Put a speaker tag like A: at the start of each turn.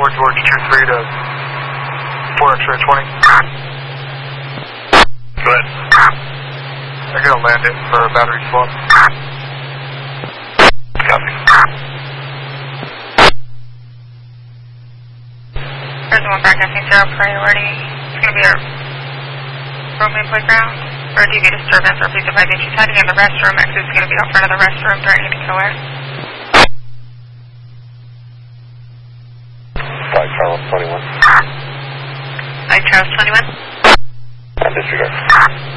A: George 23 to 4 X-ray 20.
B: Go ahead.
A: I got a land in for a battery swap.
B: Copy.
C: There's one broadcasting 0 priority. It's going to be a Roman playground. Or DV disturbance, or please advise that she's heading in the restroom. Exit's going to be out front of the restroom. Threatening to kill her.
B: 5 Charles 21.
C: 5 Charles 21.
B: Disregard.